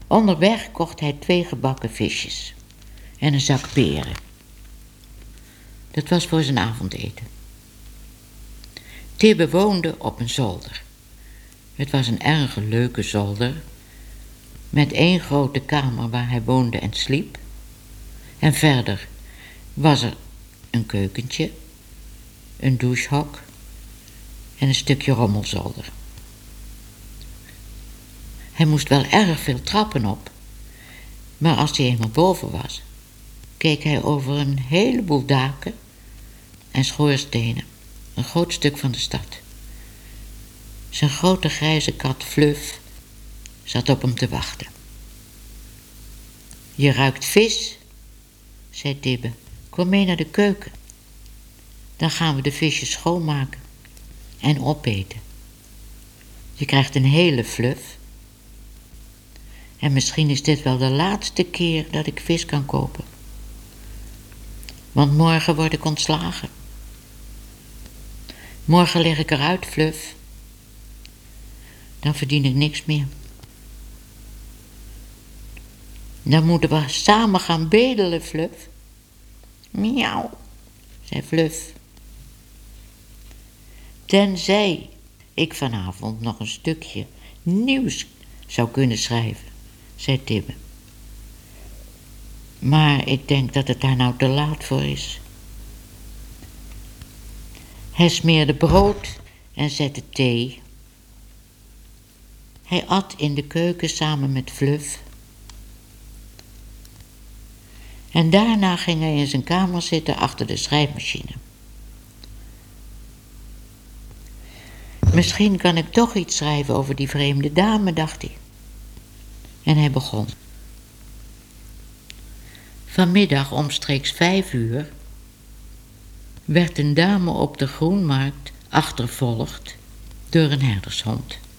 Onderweg kocht hij 2 gebakken visjes en een zak peren. Dat was voor zijn avondeten. Tibbe woonde op een zolder. Het was een erg leuke zolder, met 1 grote kamer waar hij woonde en sliep. En verder was er een keukentje, een douchehok en een stukje rommelzolder. Hij moest wel erg veel trappen op, maar als hij eenmaal boven was, keek hij over een heleboel daken en schoorstenen, een groot stuk van de stad. Zijn grote grijze kat Fluff zat op hem te wachten. Je ruikt vis, zei Tibbe. Kom mee naar de keuken. Dan gaan we de visjes schoonmaken en opeten. Je krijgt een hele Fluff. En misschien is dit wel de laatste keer dat ik vis kan kopen. Want morgen word ik ontslagen. Morgen lig ik eruit, Fluff. Dan verdien ik niks meer. Dan moeten we samen gaan bedelen, Fluff. Miauw, zei Fluff. Tenzij ik vanavond nog een stukje nieuws zou kunnen schrijven, zei Tibbe. Maar ik denk dat het daar nou te laat voor is. Hij smeerde brood en zette thee. Hij at in de keuken samen met Fluff. En daarna ging hij in zijn kamer zitten achter de schrijfmachine. Misschien kan ik toch iets schrijven over die vreemde dame, dacht hij. En hij begon. Vanmiddag omstreeks 5 uur werd een dame op de Groenmarkt achtervolgd door een herdershond.